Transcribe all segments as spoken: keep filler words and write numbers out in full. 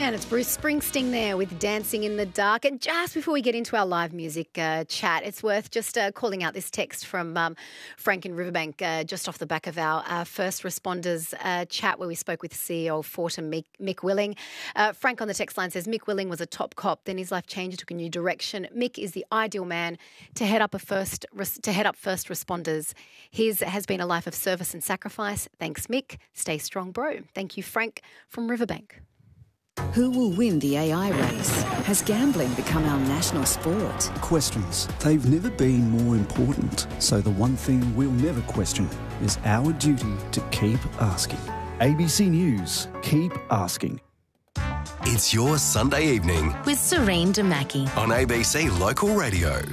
And it's Bruce Springsteen there with Dancing in the Dark. And just before we get into our live music uh, chat, it's worth just uh, calling out this text from um, Frank in Riverbank, uh, just off the back of our uh, first responders uh, chat where we spoke with C E O of Fortum, Mick, Mick Willing. Uh, Frank on the text line says, Mick Willing was a top cop, then his life changed, took a new direction. Mick is the ideal man to head up a first to head up first responders. His has been a life of service and sacrifice. Thanks, Mick. Stay strong, bro. Thank you, Frank from Riverbank. Who will win the A I race? Has gambling become our national sport? Questions. They've never been more important. So the one thing we'll never question is our duty to keep asking. A B C News. Keep asking. It's your Sunday evening with Serene Demaki on A B C Local Radio.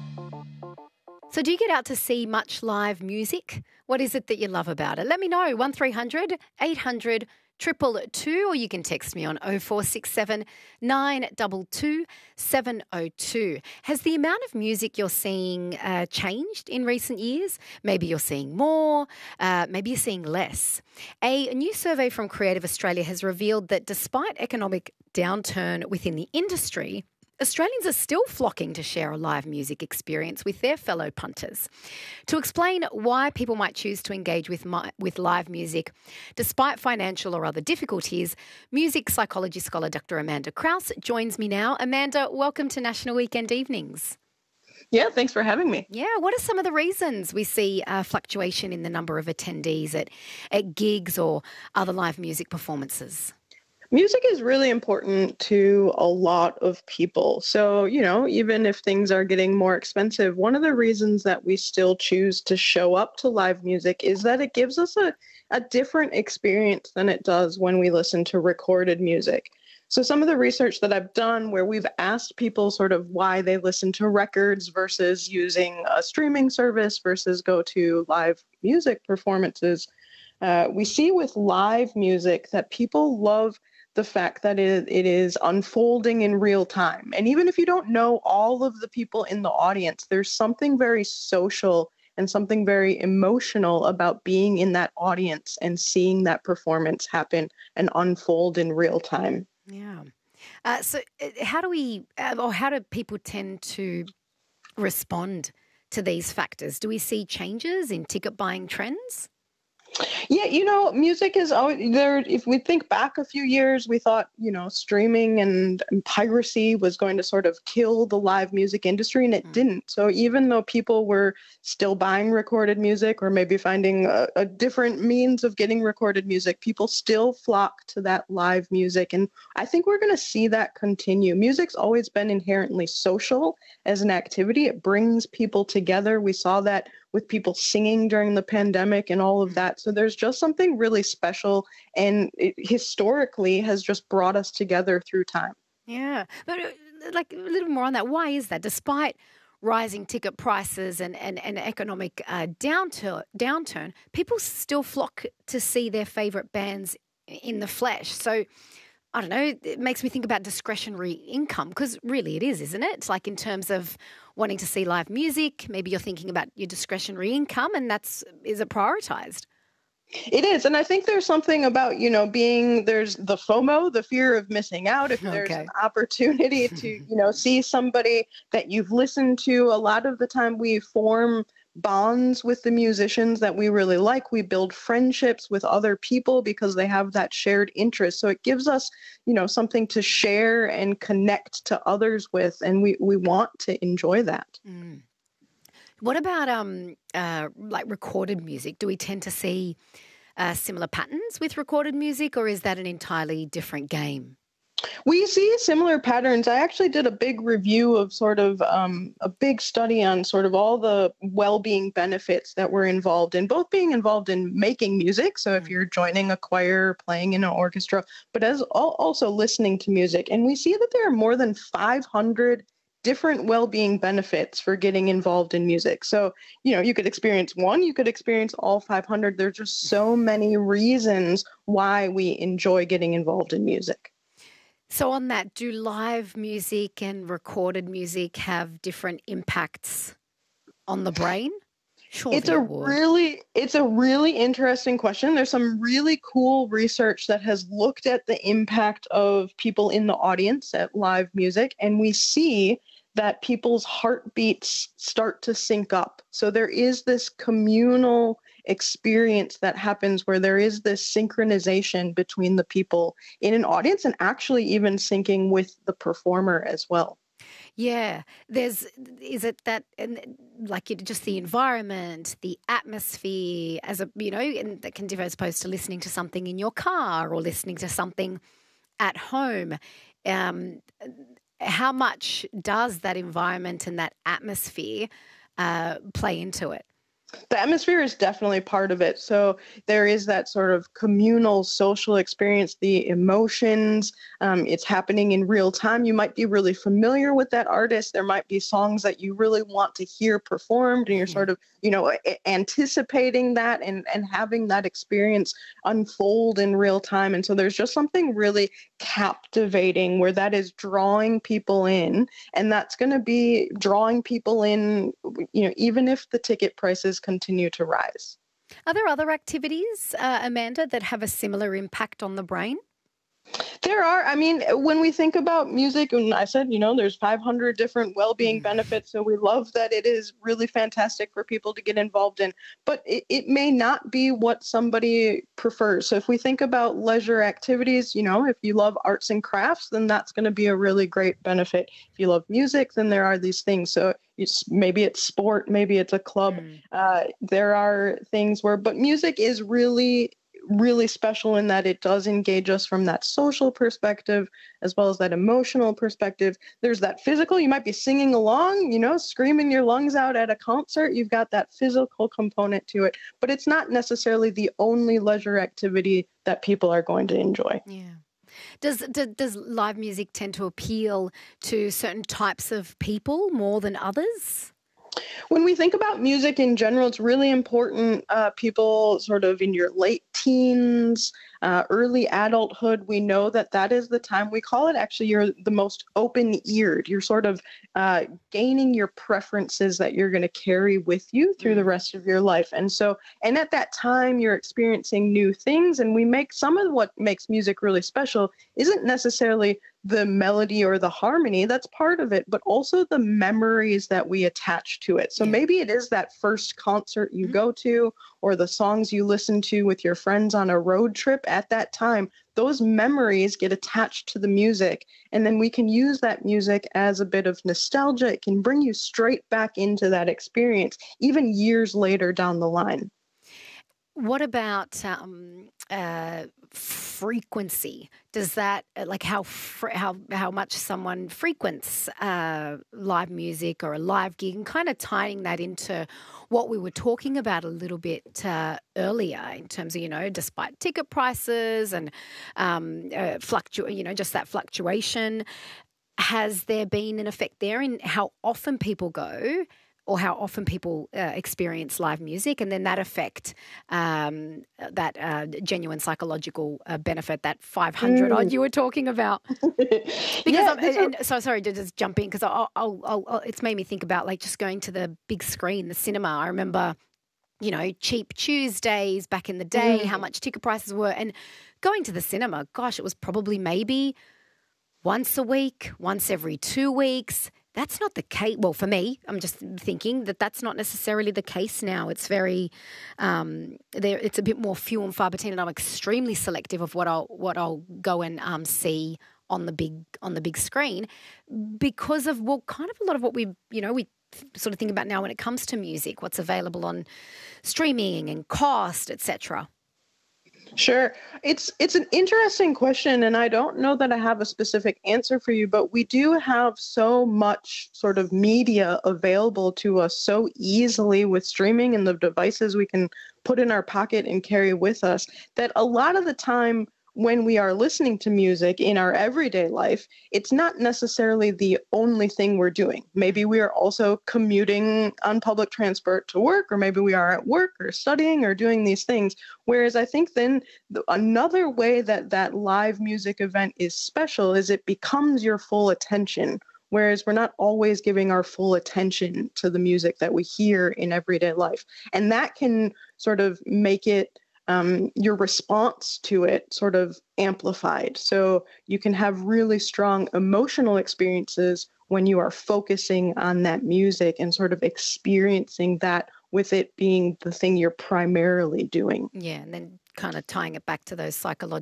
So do you get out to see much live music? What is it that you love about it? Let me know. one three hundred eight hundred Triple two, or you can text me on oh four six seven nine two two seven oh two. Has the amount of music you're seeing uh, changed in recent years? Maybe you're seeing more, uh, maybe you're seeing less. A new survey from Creative Australia has revealed that despite economic downturn within the industry, Australians are still flocking to share a live music experience with their fellow punters. To explain why people might choose to engage with my, with live music, despite financial or other difficulties, music psychology scholar Doctor Amanda Krause joins me now. Amanda, welcome to National Weekend Evenings. Yeah, thanks for having me. Yeah, what are some of the reasons we see a fluctuation in the number of attendees at, at gigs or other live music performances? Music is really important to a lot of people. So, you know, even if things are getting more expensive, one of the reasons that we still choose to show up to live music is that it gives us a, a different experience than it does when we listen to recorded music. So some of the research that I've done where we've asked people sort of why they listen to records versus using a streaming service versus go to live music performances, uh, we see with live music that people love the fact that it, it is unfolding in real time. And even if you don't know all of the people in the audience, there's something very social and something very emotional about being in that audience and seeing that performance happen and unfold in real time. Yeah. Uh, so uh, how do we, uh, or how do people tend to respond to these factors? Do we see changes in ticket buying trends? Yeah, you know, music is always there. If we think back a few years, we thought, you know, streaming and, and piracy was going to sort of kill the live music industry, and it mm. didn't. So even though people were still buying recorded music or maybe finding a, a different means of getting recorded music, people still flock to that live music. And I think we're going to see that continue. Music's always been inherently social as an activity. It brings people together. We saw that with people singing during the pandemic and all of that. So there's just something really special, and it historically has just brought us together through time. Yeah, but like a little more on that. Why is that? Despite rising ticket prices and, and, and economic uh, downturn, downturn, people still flock to see their favourite bands in the flesh. So I don't know, it makes me think about discretionary income, because really it is, isn't it? It's like in terms of wanting to see live music, maybe you're thinking about your discretionary income, and that's, is it prioritised? It is. And I think there's something about, you know, being, there's the FOMO, the fear of missing out. If there's okay. an opportunity to, you know, see somebody that you've listened to, a lot of the time we form bonds with the musicians that we really like. We build friendships with other people because they have that shared interest. So it gives us, you know, something to share and connect to others with. And we, we want to enjoy that. Mm. What about um uh like recorded music? Do we tend to see uh, similar patterns with recorded music, or is that an entirely different game? We see similar patterns. I actually did a big review of sort of um, a big study on sort of all the well-being benefits that were involved in both being involved in making music. So if you're joining a choir, playing in an orchestra, but as also listening to music. And we see that there are more than five hundred different well-being benefits for getting involved in music. So, you know, you could experience one, you could experience all five hundred. There's just so many reasons why we enjoy getting involved in music. So on that, do live music and recorded music have different impacts on the brain? Surely It's a it would. really it's a really interesting question. There's some really cool research that has looked at the impact of people in the audience at live music, and we see that people's heartbeats start to sync up. So there is this communal experience that happens where there is this synchronization between the people in an audience and actually even syncing with the performer as well. Yeah, there's, is it that, and like you, just the environment, the atmosphere, as a, you know, and that can differ as opposed to listening to something in your car or listening to something at home. Um, how much does that environment and that atmosphere uh, play into it? The atmosphere is definitely part of it. So there is that sort of communal social experience, the emotions. Um, it's happening in real time. You might be really familiar with that artist. There might be songs that you really want to hear performed, and you're sort of, you know, a- anticipating that and, and having that experience unfold in real time. And so there's just something really captivating where that is drawing people in, and that's going to be drawing people in, you know, even if the ticket prices continue to rise. Are there other activities, uh, Amanda, that have a similar impact on the brain? There are. I mean, when we think about music, and I said, you know, there's five hundred different well-being benefits. So we love that it is really fantastic for people to get involved in, but it, it may not be what somebody prefers. So if we think about leisure activities, you know, if you love arts and crafts, then that's going to be a really great benefit. If you love music, then there are these things. So it's, maybe it's sport, maybe it's a club. Mm. Uh, there are things where, but music is really really special in that it does engage us from that social perspective as well as that emotional perspective. There's that physical, you might be singing along, you know, screaming your lungs out at a concert. You've got that physical component to it, but it's not necessarily the only leisure activity that people are going to enjoy. Yeah. Does, does does live music tend to appeal to certain types of people more than others? When we think about music in general, it's really important, uh, people sort of in your late teens, uh, early adulthood, we know that that is the time, we call it actually you're the most open-eared. You're sort of uh, gaining your preferences that you're going to carry with you through the rest of your life. And so, and at that time, you're experiencing new things. And we make some of what makes music really special isn't necessarily the melody or the harmony, that's part of it, but also the memories that we attach to it. So yeah. Maybe it is that first concert you mm-hmm. go to, or the songs you listen to with your friends on a road trip at that time. Those memories get attached to the music, and then we can use that music as a bit of nostalgia. It can bring you straight back into that experience, even years later down the line. What about um, uh, frequency? Does that, like how fr- how how much someone frequents uh, live music or a live gig, and kind of tying that into what we were talking about a little bit uh, earlier in terms of, you know, despite ticket prices and um, uh, fluctu- you know, just that fluctuation, has there been an effect there in how often people go? Or how often people uh, experience live music, and then that effect, um, that uh, genuine psychological uh, benefit, that five hundred mm. odd you were talking about. Because yeah, I'm, and, and, so sorry to just jump in because I'll, I'll, I'll, I'll, it's made me think about like just going to the big screen, the cinema. I remember, you know, cheap Tuesdays back in the day, mm. how much ticket prices were, and going to the cinema. Gosh, it was probably maybe once a week, once every two weeks. That's not the case. Well, for me, I'm just thinking that that's not necessarily the case now. It's very, um, there. It's a bit more few and far between, and I'm extremely selective of what I'll what I'll go and um, see on the big on the big screen because of well, kind of a lot of what we you know we sort of think about now when it comes to music, what's available on streaming and cost, et cetera. Sure. It's it's an interesting question, and I don't know that I have a specific answer for you, but we do have so much sort of media available to us so easily with streaming and the devices we can put in our pocket and carry with us that a lot of the time when we are listening to music in our everyday life, it's not necessarily the only thing we're doing. Maybe we are also commuting on public transport to work, or maybe we are at work or studying or doing these things. Whereas I think then the, another way that that live music event is special is it becomes your full attention whereas we're not always giving our full attention to the music that we hear in everyday life. And that can sort of make it um, your response to it sort of amplified. So you can have really strong emotional experiences when you are focusing on that music and sort of experiencing that with it being the thing you're primarily doing. Yeah, and then kind of tying it back to those psychological